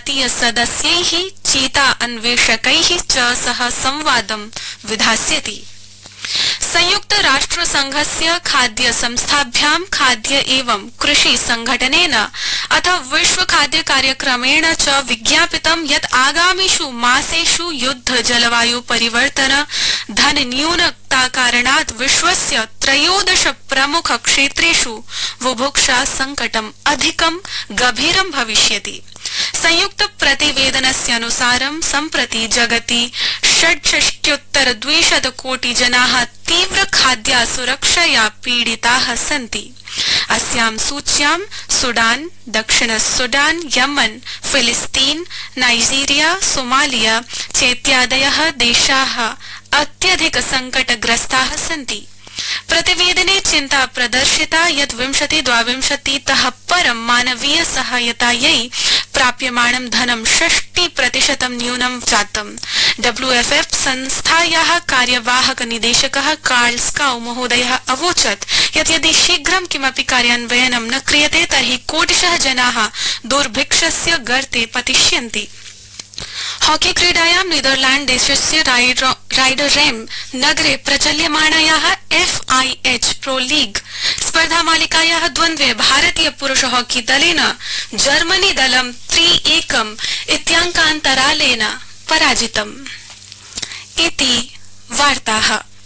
जातीय सदस्यैः चेता अन्वेषकैः च सह संवादं विधास्यति। संयुक्त राष्ट्र संघस्य खाद्य संस्थाभ्यां खाद्य एवं कृषि संघटनेन अथ विश्व खाद्य कार्यक्रमेण च विज्ञापितं यत् आगामिषु मासेषु युद्ध, जलवायु परिवर्तन, धन न्यूनता कारणात् विश्वस्य 13 प्रमुख क्षेत्रेषु बुभुक्षा संकटम् अधिकं गभीरं भविष्यति। संयुक्त प्रतिवेदनस्य अनुसारं सम्प्रति जगति 66,200 कोटि जनाः तीव्र खाद्यासुरक्षया पीडिताः सन्ति। अस्यां सूच्यां सुडान, दक्षिण सुडान, यमन, फिलिस्तीन, नाइजीरिया, सोमालिया चेत्यादयः देशाः अत्यधिक संकटग्रस्ताः सन्ति। प्रतिवेदने चिंता प्रदर्शिता यत् 2022 परं मानवीय सहायतायै प्राप्यमाणं धनं 60% न्यूनं जातम्। WFP संस्थायाः कार्यवाहक निदेशकः कार्ल स्काउ महोदयः अवोचत् यत् यदि शीघ्रं किमपि कार्यान्वयनं न क्रियते तर्हि कोटिशः जनाः दुर्भिक्षस्य गर्ते पतिष्यन्ति। हॉकी क्रीडायां नीदरलैंड देशस्य राइडररेम नगरे प्रचल्यमाणायाः FIH प्रो लीग स्पर्धा मालिकायाः द्वन्द्वे भारतीय पुरुष हॉकी दलेन जर्मनी दलं 3-1 इत्याङ्कान्तरालेन पराजितम्। इति वार्ताः।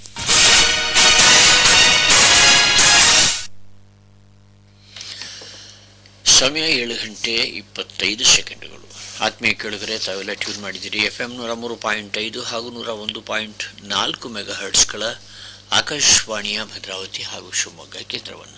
ಸಮಯ 7:25 ಆತ್ಮೀಯ ಕೇಳುಗರೆ, ತಾವೆಲ್ಲ ಟ್ಯೂನ್ ಮಾಡಿದಿರಿ FM 103.5 ಹಾಗೂ 101.4 ಮೆಗಾಹರ್ಟ್ಸ್ಗಳ ಆಕಾಶವಾಣಿಯ ಭದ್ರಾವತಿ ಹಾಗೂ ಶಿವಮೊಗ್ಗ ಕೇಂದ್ರವನ್ನ।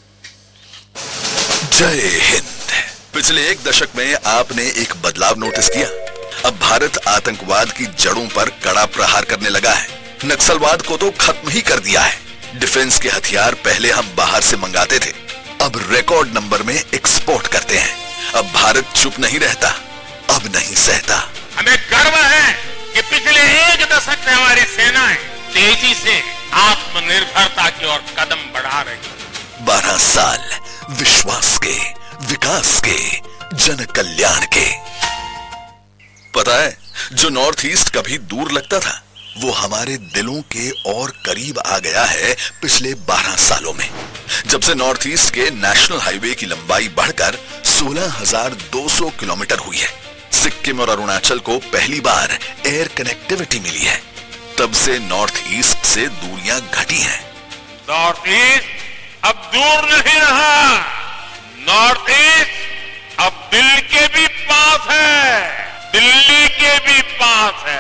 जय हिंद। पिछले 1 दशक में आपने एक बदलाव नोटिस किया। अब भारत आतंकवाद की जड़ों पर कड़ा प्रहार करने लगा है। नक्सलवाद को तो खत्म ही कर दिया है। डिफेंस के हथियार पहले हम बाहर से मंगाते थे, अब रिकॉर्ड नंबर में एक्सपोर्ट करते हैं। अब भारत चुप नहीं रहता, अब नहीं सहता। हमें गर्व है कि पिछले 1 दशक में हमारी सेनाएं तेजी से आत्मनिर्भरता की ओर कदम बढ़ा रही है। 12 साल विश्वास के, विकास के, जन कल्याण के। पता है, जो नॉर्थ ईस्ट कभी दूर लगता था वो हमारे दिलों के और करीब आ गया है पिछले 12 सालों में। जब से नॉर्थ ईस्ट के नेशनल हाईवे की लंबाई बढ़कर 16,200 किलोमीटर हुई है, सिक्किम और अरुणाचल को पहली बार एयर कनेक्टिविटी मिली है, तब से नॉर्थ ईस्ट से दूरियां घटी हैं। नॉर्थ ईस्ट अब दूर नहीं रहा, नॉर्थ ईस्ट अब दिल के भी पास है, दिल्ली के भी पास है।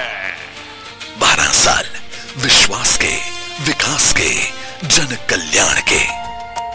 12 साल विश्वास के, विकास के, जन कल्याण के।